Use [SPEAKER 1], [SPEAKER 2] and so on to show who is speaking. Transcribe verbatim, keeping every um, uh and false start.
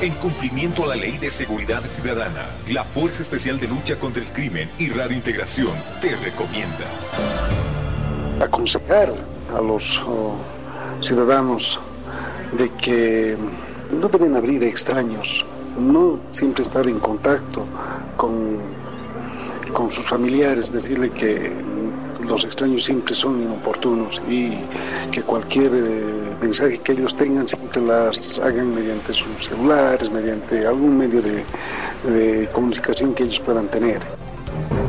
[SPEAKER 1] En cumplimiento a la Ley de Seguridad Ciudadana, la Fuerza Especial de Lucha contra el Crimen y Radio Integración te recomienda
[SPEAKER 2] aconsejar a los oh, ciudadanos de que no deben abrir extraños, no siempre estar en contacto con, con sus familiares, decirle que los extraños siempre son inoportunos y que cualquier eh, mensaje que ellos tengan siempre las hagan mediante sus celulares, mediante algún medio de, de comunicación que ellos puedan tener.